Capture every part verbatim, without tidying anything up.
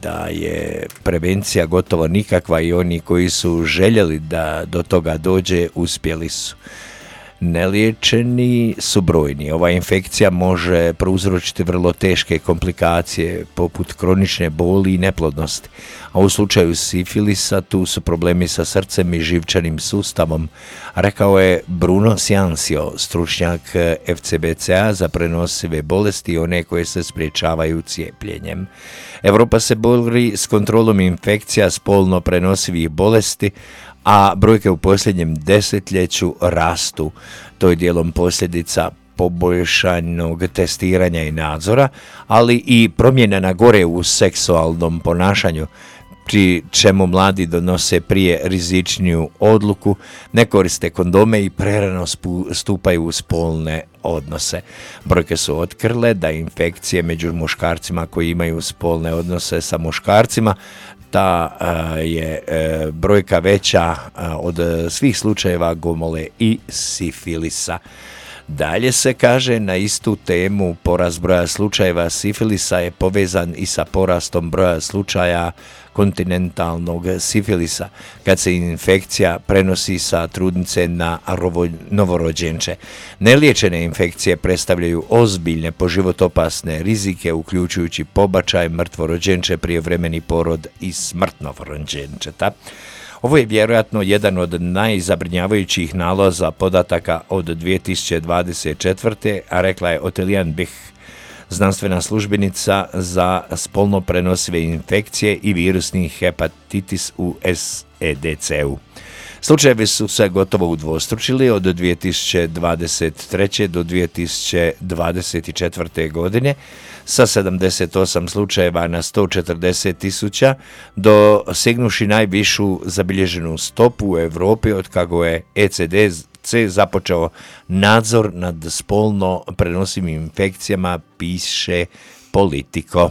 da je prevencija gotovo nikakva i oni koji su željeli da do toga dođe uspjeli su. Neliječeni su brojni. Ova infekcija može prouzročiti vrlo teške komplikacije poput kronične boli i neplodnosti, a u slučaju sifilisa tu su problemi sa srcem i živčanim sustavom, rekao je Bruno Ciancio, stručnjak F C B C-a za prenosive bolesti i one koje se sprječavaju cijepljenjem. Europa se bori s kontrolom infekcija spolno prenosivih bolesti, a brojke u posljednjem desetljeću rastu. To je dijelom posljedica poboljšanog testiranja i nadzora, ali i promjena na gore u seksualnom ponašanju, pri čemu mladi donose prije rizičniju odluku, ne koriste kondome i prerano stupaju u spolne odnose. Brojke su otkrile da infekcije među muškarcima koji imaju spolne odnose sa muškarcima, ta uh, je uh, brojka veća uh, od svih slučajeva gomole i sifilisa. Dalje se kaže, na istu temu porast broja slučajeva sifilisa je povezan i sa porastom broja slučaja kontinentalnog sifilisa, kad se infekcija prenosi sa trudnice na novorođenče. Neliječene infekcije predstavljaju ozbiljne po život opasne rizike, uključujući pobačaj, mrtvorođenče, prijevremeni porod i smrt novorođenčeta. Ovo je vjerojatno jedan od najzabrinjavajućih nalaza podataka od dvije tisuće dvadeset četvrte. a rekla je Otelijan Bih, znanstvena službenica za spolno prenosive infekcije i virusni hepatitis u S E D C-u. Slučajevi su se gotovo udvostručili od dvije tisuće dvadeset treće do dvije tisuće dvadeset četvrte. godine sa sedamdeset osam slučajeva na sto četrdeset tisuća, dosegnuši najvišu zabilježenu stopu u Europi od kako je E C D C započeo nadzor nad spolno prenosivim infekcijama, piše Politico.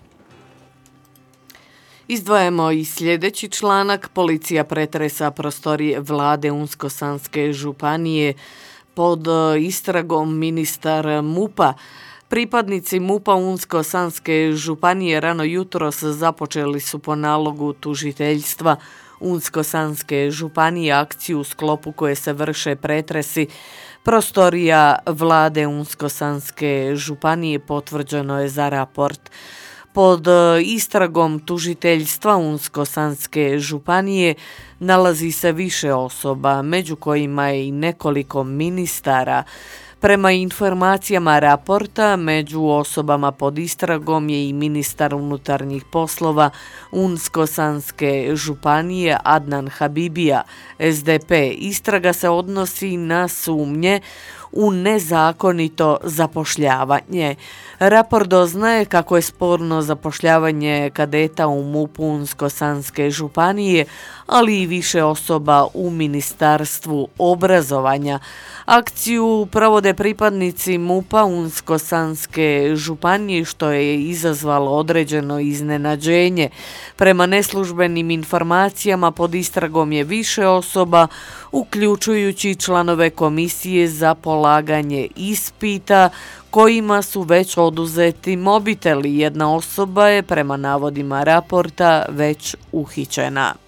Izdvajamo i sljedeći članak. Policija pretresa prostorije vlade Unsko-sanske županije, pod istragom ministar MUP-a. Pripadnici MUP-a Unsko-sanske županije rano jutros započeli su po nalogu tužiteljstva Unsko-sanske županije akciju u sklopu koje se vrše pretresi prostorija vlade Unsko-sanske županije, potvrđeno je za Raport. Pod istragom tužiteljstva Unsko-sanske županije nalazi se više osoba, među kojima je i nekoliko ministara. Prema informacijama Raporta, među osobama pod istragom je i ministar unutarnjih poslova Unsko-sanske županije Adnan Habibija, S D P. Istraga se odnosi na sumnje u nezakonito zapošljavanje. Raport doznaje kako je sporno zapošljavanje kadeta u MUP-u Unsko-sanske županije, ali i više osoba u Ministarstvu obrazovanja. Akciju provode pripadnici MUP-a Unsko-sanske županije, što je izazvalo određeno iznenađenje. Prema neslužbenim informacijama pod istragom je više osoba, uključujući članove komisije za polaganje ispita, kojima su već oduzeti mobiteli. Jedna osoba je prema navodima Raporta već uhićena.